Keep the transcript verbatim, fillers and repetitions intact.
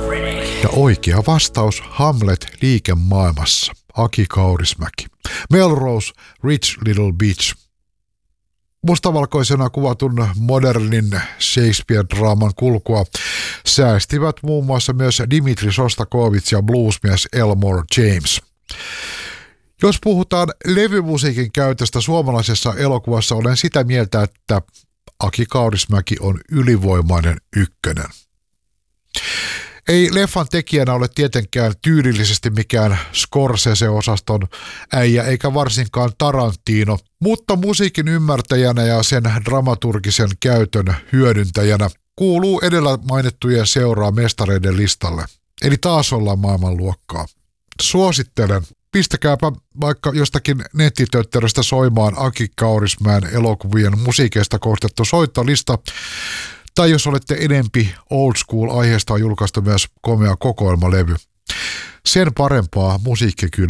Ja oikea vastaus Hamlet liikemaailmassa. Aki Kaurismäki. Melrose, Rich Little Bitch. Mustavalkoisena kuvatun modernin Shakespeare-draaman kulkua säästivät muun muassa myös Dimitri Sostakovits ja bluesmies Elmore James. Jos puhutaan levymusiikin käytöstä suomalaisessa elokuvassa, olen sitä mieltä, että Aki Kaurismäki on ylivoimainen ykkönen. Ei leffan tekijänä ole tietenkään tyylillisesti mikään Scorsese-osaston äijä eikä varsinkaan Tarantino, mutta musiikin ymmärtäjänä ja sen dramaturgisen käytön hyödyntäjänä kuuluu edellä mainittujen seuraa mestareiden listalle. Eli taas ollaan maailmanluokkaa. Suosittelen. Pistäkääpä vaikka jostakin nettitötteröstä soimaan Aki Kaurismäen elokuvien musiikeista koostettu soittolista. Tai jos olette enempi old school aiheesta on julkaistu myös komea kokoelmalevy. Sen parempaa musiikkikylpyä